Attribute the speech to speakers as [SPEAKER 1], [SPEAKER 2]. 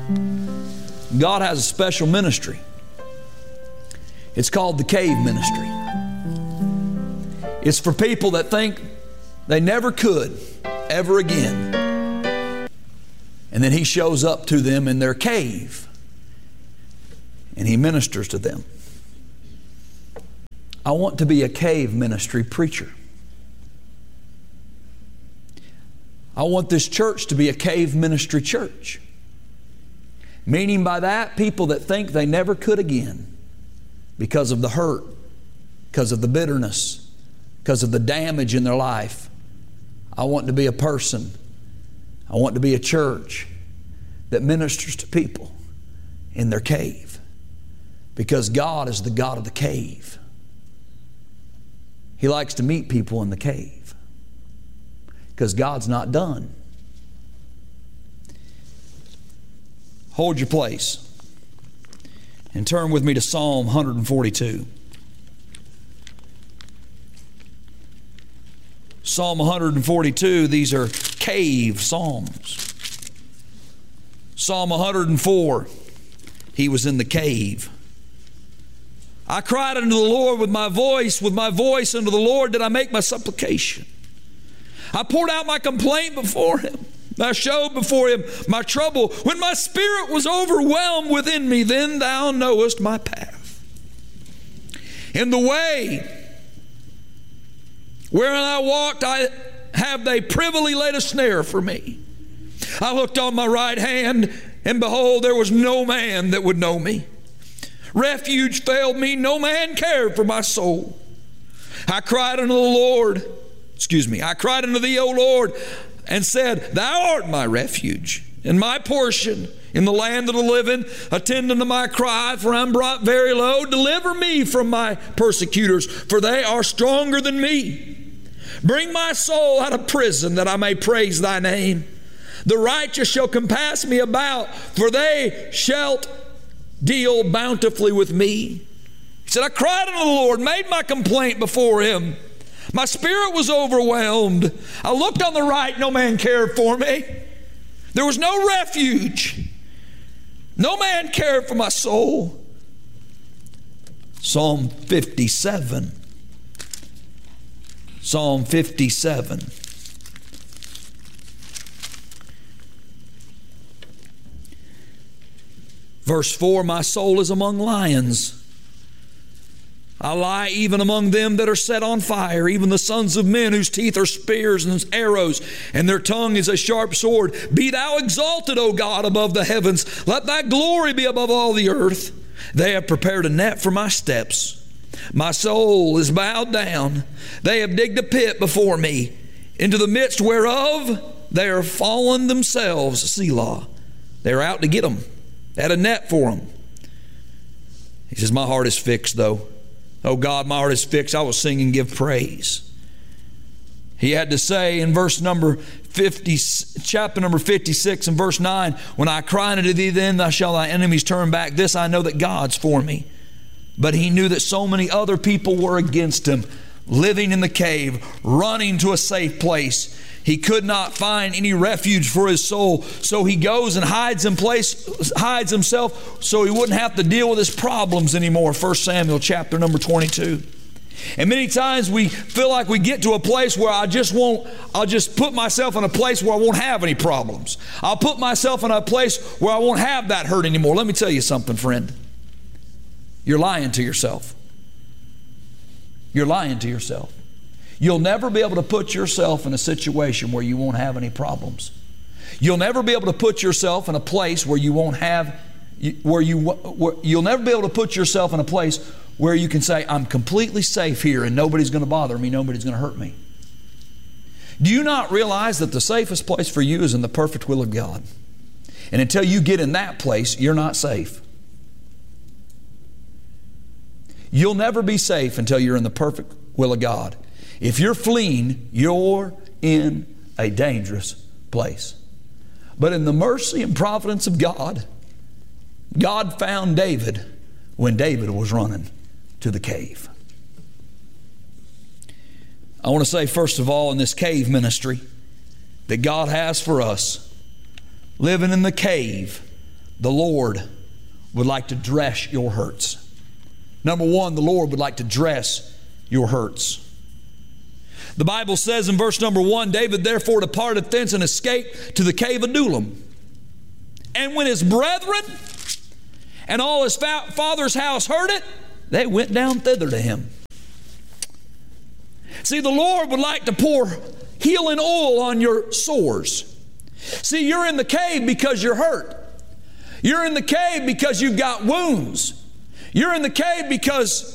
[SPEAKER 1] God has a special ministry. It's called the cave ministry. It's for people that think they never could ever again. And then He shows up to them in their cave and He ministers to them. I want to be a cave ministry preacher. I want this church to be a cave ministry church. Meaning by that, people that think they never could again because of the hurt, because of the bitterness, because of the damage in their life. I want to be a person, I want to be a church that ministers to people in their cave. Because God is the God of the cave. He likes to meet people in the cave. Because God's not done. Hold your place and turn with me to Psalm 142. Psalm 142, these are cave psalms. Psalm 104, he was in the cave. I cried unto the Lord with my voice unto the Lord did I make my supplication. I poured out my complaint before Him. I showed before Him my trouble. When my spirit was overwhelmed within me, then Thou knowest my path. In the way wherein I walked, have they privily laid a snare for me. I looked on my right hand, and behold, there was no man that would know me. Refuge failed me, no man cared for my soul. I cried unto the Lord, I cried unto Thee, O Lord, and said, Thou art my refuge, and my portion in the land of the living. Attend unto my cry, for I am brought very low. Deliver me from my persecutors, for they are stronger than me. Bring my soul out of prison, that I may praise Thy name. The righteous shall compass me about, for they shall deal bountifully with me. He said, I cried unto the Lord, made my complaint before Him. My spirit was overwhelmed. I looked on the right, no man cared for me. There was no refuge. No man cared for my soul. Psalm 57. Psalm 57. Verse 4, my soul is among lions. I lie even among them that are set on fire, even the sons of men whose teeth are spears and arrows, and their tongue is a sharp sword. Be Thou exalted, O God, above the heavens. Let Thy glory be above all the earth. They have prepared a net for my steps. My soul is bowed down. They have digged a pit before me, into the midst whereof they are fallen themselves. Selah. They're out to get them. They had a net for them. He says, my heart is fixed, though. Oh God, my heart is fixed. I will sing and give praise. He had to say in verse number 50, chapter number 56 and verse 9, when I cry unto Thee, then shall Thy enemies turn back. This I know that God's for me. But he knew that so many other people were against him, living in the cave, running to a safe place. He could not find any refuge for his soul. So he goes and hides himself so he wouldn't have to deal with his problems anymore. 1 Samuel chapter number 22. And many times we feel like we get to a place where I'll just put myself in a place where I won't have any problems. I'll put myself in a place where I won't have that hurt anymore. Let me tell you something, friend. You're lying to yourself. You're lying to yourself. You'll never be able to put yourself in a situation where you won't have any problems. You'll never be able to put yourself in a place where you won't have, you'll never be able to put yourself in a place where you can say, I'm completely safe here and nobody's going to bother me, nobody's going to hurt me. Do you not realize that the safest place for you is in the perfect will of God? And until you get in that place, you're not safe. You'll never be safe until you're in the perfect will of God. If you're fleeing, you're in a dangerous place. But in the mercy and providence of God, God found David when David was running to the cave. I want to say, first of all, in this cave ministry that God has for us, living in the cave, the Lord would like to dress your hurts. Number one, the Lord would like to dress your hurts. The Bible says in verse number 1, David therefore departed thence and escaped to the cave of Adullam. And when his brethren and all his father's house heard it, they went down thither to him. See, the Lord would like to pour healing oil on your sores. See, you're in the cave because you're hurt. You're in the cave because you've got wounds. You're in the cave because